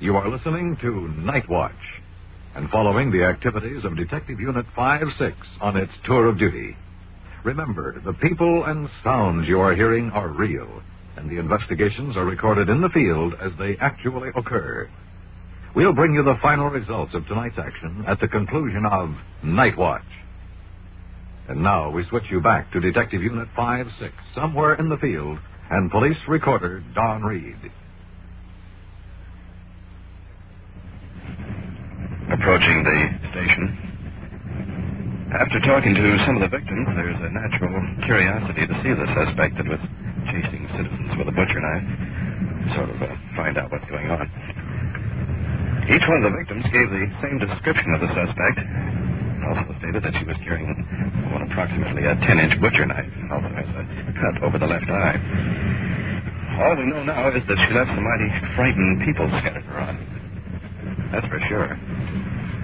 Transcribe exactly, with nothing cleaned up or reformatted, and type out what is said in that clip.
You are listening to Night Watch and following the activities of Detective Unit five six on its tour of duty. Remember, the people and sounds you are hearing are real, and the investigations are recorded in the field as they actually occur. We'll bring you the final results of tonight's action at the conclusion of Night Watch. And now we switch you back to Detective Unit five six, somewhere in the field, and police recorder Don Reed. Approaching the station. After talking to some of the victims, there's a natural curiosity to see the suspect that was chasing citizens with a butcher knife, sort of uh, find out what's going on. Each one of the victims gave the same description of the suspect. Also stated that she was carrying one approximately a ten-inch butcher knife, and also has a cut over the left eye. All we know now is that she left some mighty frightened people scattered around. That's for sure.